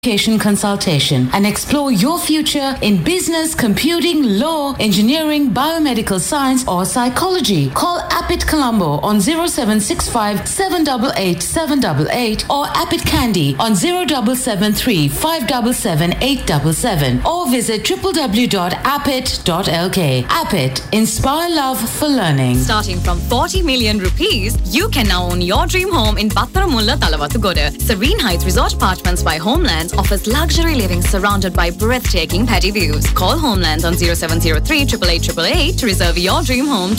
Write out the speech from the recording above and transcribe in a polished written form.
Education consultation and explore your future in business, computing, law, engineering, biomedical science or psychology. Call Appit Colombo on 0765 788 788 or Appit Candy on 0773 577 877 or visit www.appit.lk. Appit, inspire love for learning. Starting from 40 million rupees, you can now own your dream home in Battaramulla, Talawattugoda. Serene Heights Resort Apartments by Homelands offers luxury living surrounded by breathtaking paddy views. Call Homelands on 0703 888 to reserve your dream home